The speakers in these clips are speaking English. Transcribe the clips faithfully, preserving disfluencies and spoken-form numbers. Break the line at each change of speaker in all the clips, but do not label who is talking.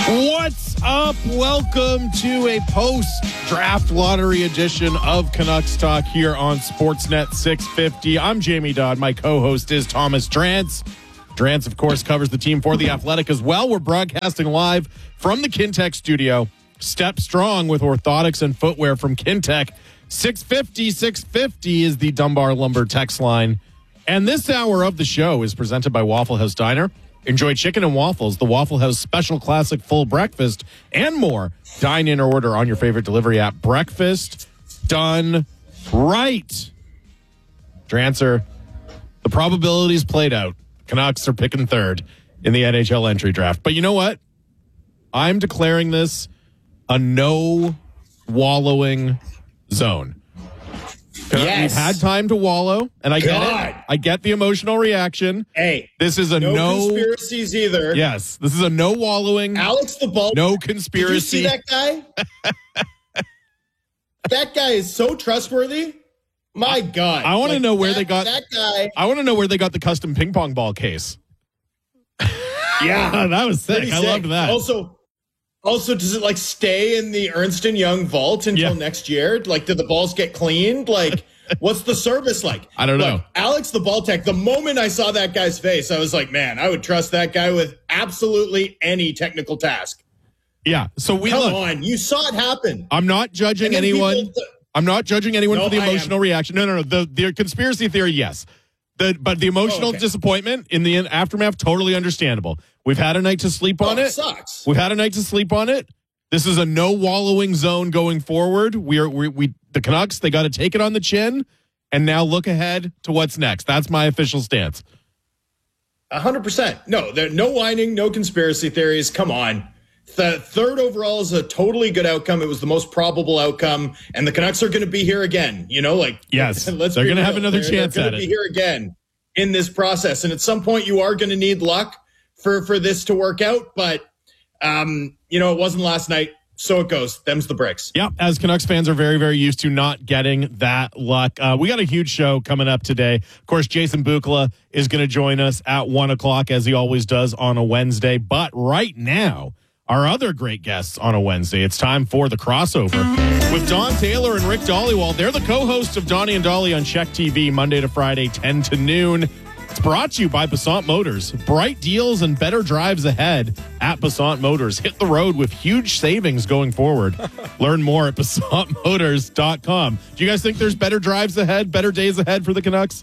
What's up? Welcome to a post-draft lottery edition of Canucks Talk here on Sportsnet six fifty. I'm Jamie Dodd. My co-host is Thomas Drance. Drance, of course, covers the team for The Athletic as well. We're broadcasting live from the Kintec studio. Step strong with orthotics and footwear from Kintec. six fifty, six fifty is the Dunbar Lumber text line. And this hour of the show is presented by Waffle House Diner. Enjoy chicken and waffles, the Waffle House Special Classic Full Breakfast, and more. Dine in or order on your favorite delivery app. Breakfast done right. Drancer, the probabilities played out. Canucks are picking third in the N H L entry draft. But you know what? I'm declaring this a no wallowing zone.
Yes.
We've had time to wallow, and I
God.
get it. I get the emotional reaction.
Hey,
this is a
no,
no
conspiracies either.
Yes, this is a no wallowing.
Alex the Ball.
No conspiracy.
Did you see that guy? That guy is so trustworthy. My God.
I want to
like,
know where
that,
they got
that guy.
I want to know where they got the custom ping pong ball case.
Yeah,
that was sick.
Pretty
I
sick.
loved that.
Also, also, does it like stay in the Ernst and Young vault until
Yeah.
next year? Like, did the balls get cleaned? Like, what's the service like?
I don't know.
Look, Alex the Ball Tech, the moment I saw that guy's face, I was like, man, I would trust that guy with absolutely any technical task.
Yeah. So we
Come
look.
on, you saw it happen.
I'm not judging
And then
anyone.
people-
I'm not judging anyone
No,
for the
I am.
emotional reaction. No, no, no. The the conspiracy theory, yes. The but the emotional
Oh, okay.
disappointment in the aftermath, totally understandable. We've had a night to sleep on
Oh,
it.
it sucks.
We've had a night to sleep on it. This is a no wallowing zone going forward. We are we, we the Canucks. They got to take it on the chin, and now look ahead to what's next. That's my official stance.
A hundred percent. No, there no whining, no conspiracy theories. Come on. The third overall is a totally good outcome. It was the most probable outcome, and the Canucks are going to be here again. You know, like
Yes,
let's
they're
be
going to
real.
have another
they're,
chance
they're
at
gonna
it.
Be here again in this process, and at some point, you are going to need luck for for this to work out. But um, you know, it wasn't last night, so it goes. Them's the bricks.
Yep, as Canucks fans are very, very used to not getting that luck. Uh, we got a huge show coming up today. Of course, Jason Bukala is going to join us at one o'clock, as he always does on a Wednesday. But right now, our other great guests on a Wednesday, it's time for the crossover with Don Taylor and Rick Dollywall. They're the co-hosts of Donnie and Dolly on Check T V, Monday to Friday, ten to noon. It's brought to you by Passat Motors. Bright deals and better drives ahead at Passat Motors. Hit the road with huge savings going forward. Learn more at passat motors dot com. Do you guys think there's better drives ahead, better days ahead for the Canucks?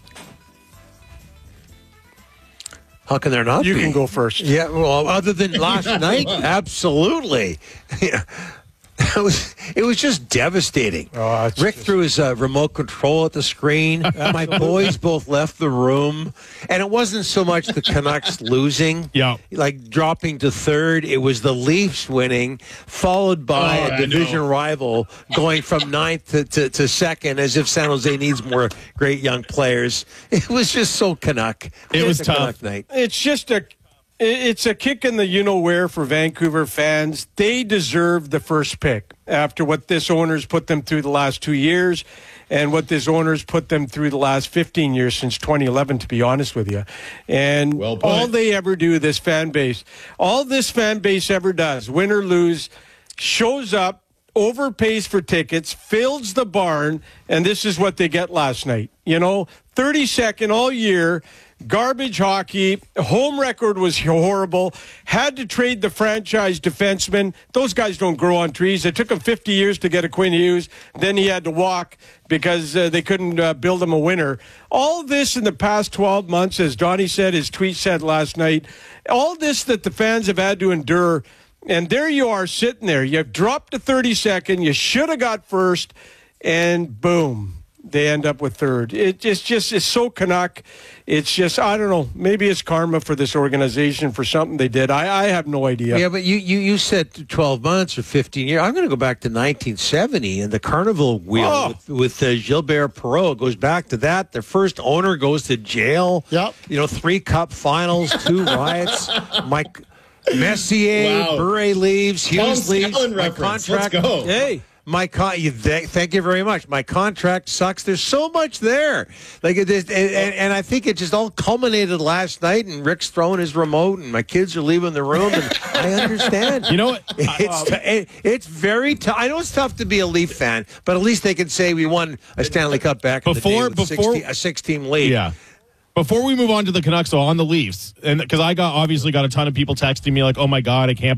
How can there not
You
be?
can go first.
Yeah, well, other than last night, absolutely. Yeah. It was it was just devastating.
Oh, it's
Rick
just-
threw his uh, remote control at the screen. My boys both left the room. And it wasn't so much the Canucks losing,
Yeah.
like dropping to third. It was the Leafs winning, followed by
Oh,
a
I
division
know.
rival going from ninth to, to, to second, as if San Jose needs more great young players. It was just so Canuck.
It was
a
tough.
Canuck night.
It's just a it's a kick in the you-know-where for Vancouver fans. They deserve the first pick after what this owner's put them through the last two years and what this owner's put them through the last fifteen years since twenty eleven, to be honest with you. And
Well put.
all they ever do, this fan base, all this fan base ever does, win or lose, shows up, overpays for tickets, fills the barn, and this is what they get last night. You know, thirty-second all year, garbage hockey, home record was horrible, had to trade the franchise defenseman. Those guys don't grow on trees. It took him fifty years to get a Quinn Hughes. Then he had to walk because uh, they couldn't uh, build him a winner. All this in the past twelve months, as Donnie said, his tweet said last night, all this that the fans have had to endure. And there you are sitting there. You've dropped to thirty-second. You should have got first. And boom, they end up with third. It, it's just, it's so Canuck. It's just, I don't know. Maybe it's karma for this organization for something they did. I, I have no idea.
Yeah, but you, you, you said twelve months or fifteen years. I'm going to go back to nineteen seventy and the Carnival wheel
Oh.
with, with uh, Gilbert Perreault. It goes back to that. Their first owner goes to jail.
Yep.
You know, three cup finals, two riots. Mike Messier,
Wow.
Bure leaves,
Tom
Hughes leaves.
Scallon
My
reference.
contract.
Let's go.
Hey.
my con- you th- thank you very much. My contract sucks. There's so much there. Like it is, and, and, and I think it just all culminated last night. And Rick's throwing his remote, and my kids are leaving the room. And I understand.
You know what?
It's t- it, it's very tough. I know it's tough to be a Leaf fan, but at least they can say we won a Stanley Cup back in
Before-
the day with
before-
sixteen, a six-team lead.
Yeah. Before we move on to the Canucks, though, on the Leafs, and because I got obviously got a ton of people texting me like, "Oh my God, I can't